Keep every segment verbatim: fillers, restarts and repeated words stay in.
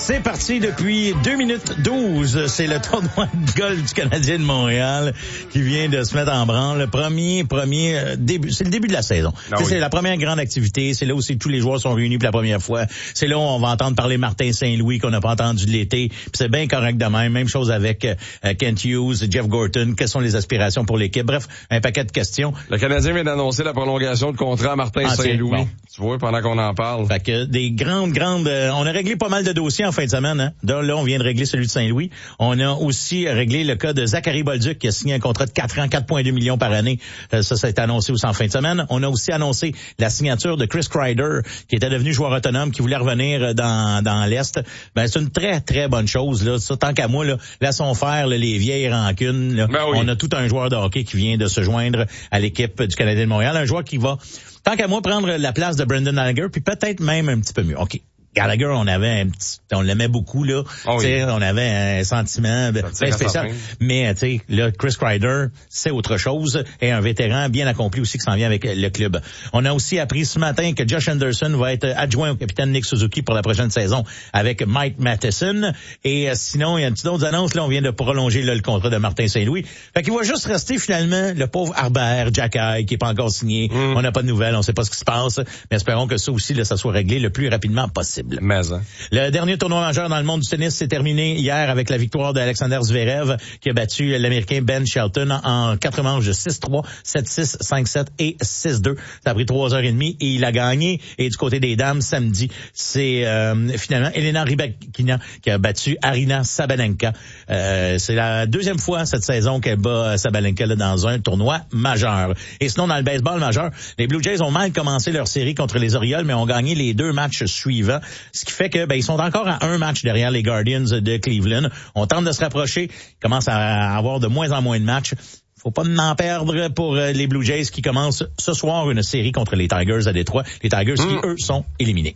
C'est parti depuis deux minutes douze. C'est le tournoi de golf du Canadien de Montréal qui vient de se mettre en branle. Le premier, premier euh, début, c'est le début de la saison. Ah oui. C'est la première grande activité. C'est là où c'est, tous les joueurs sont réunis pour la première fois. C'est là où on va entendre parler Martin Saint-Louis qu'on n'a pas entendu de l'été. Puis c'est bien correct de même. Même chose avec euh, Kent Hughes, Jeff Gorton. Quelles sont les aspirations pour l'équipe? Bref, un paquet de questions. Le Canadien vient d'annoncer la prolongation de contrat à Martin ah, Saint-Louis. Bon. Tu vois, pendant qu'on en parle. Fait que des grandes, grandes... Euh, on a réglé pas mal de dossiers en fin de semaine. Hein? Là, on vient de régler celui de Saint-Louis. On a aussi réglé le cas de Zachary Bolduc qui a signé un contrat de quatre ans, quatre virgule deux millions par année. Euh, ça, ça a été annoncé aussi en fin de semaine. On a aussi annoncé la signature de Chris Kreider, qui était devenu joueur autonome, qui voulait revenir dans dans l'Est. Ben, c'est une très, très bonne chose. Là. Ça, tant qu'à moi, là, laissons faire là, les vieilles rancunes. Là. Ben oui. On a tout un joueur de hockey qui vient de se joindre à l'équipe du Canadien de Montréal. Un joueur qui va, tant qu'à moi, prendre la place de Brendan Gallagher, puis peut-être même un petit peu mieux. OK. Gallagher, on avait un petit, on l'aimait beaucoup là, oh oui. On avait un sentiment bien spécial. Mais tu sais, là, Chris Kreider, c'est autre chose et un vétéran bien accompli aussi qui s'en vient avec le club. On a aussi appris ce matin que Josh Anderson va être adjoint au capitaine Nick Suzuki pour la prochaine saison avec Mike Matheson. Et euh, sinon, il y a une petite autre annonce là, on vient de prolonger là, le contrat de Martin Saint-Louis. Fait qu'il va juste rester finalement le pauvre Harbert, Jacky, qui est pas encore signé. Mm. On n'a pas de nouvelles, on sait pas ce qui se passe, mais espérons que ça aussi là, ça soit réglé le plus rapidement possible. Mais, hein. Le dernier tournoi majeur dans le monde du tennis s'est terminé hier avec la victoire d'Alexander Zverev qui a battu l'Américain Ben Shelton en quatre manches de six trois, sept six, cinq sept et six deux. Ça a pris trois heures et demie et il a gagné. Et du côté des dames, samedi, c'est euh, finalement Elena Rybakina qui a battu Aryna Sabalenka. Euh, c'est la deuxième fois cette saison qu'elle bat Sabalenka là, dans un tournoi majeur. Et sinon, dans le baseball majeur, les Blue Jays ont mal commencé leur série contre les Orioles, mais ont gagné les deux matchs suivants. Ce qui fait que ben ils sont encore à un match derrière les Guardians de Cleveland. On tente de se rapprocher. Ils commencent à avoir de moins en moins de matchs. Faut pas en perdre pour les Blue Jays qui commencent ce soir une série contre les Tigers à Détroit. Les Tigers mmh. qui, eux, sont éliminés.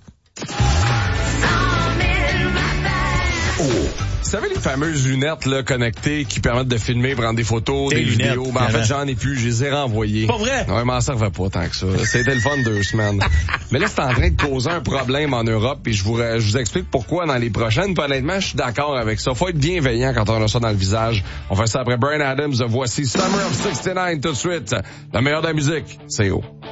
Oh. Vous savez les fameuses lunettes là connectées qui permettent de filmer, prendre des photos, des, des lunettes, vidéos? Ben, en fait, j'en ai plus, je les ai renvoyées. Pas vrai? Non, mais m'en servait pas tant que ça. C'était le fun deux semaines. Mais là, c'est en train de causer un problème en Europe et je vous, je vous explique pourquoi dans les prochaines. Puis honnêtement, je suis d'accord avec ça. Faut être bienveillant quand on a ça dans le visage. On fait ça après Bryan Adams. Voici Summer of soixante-dix-neuf tout de suite. La meilleure de la musique, c'est haut.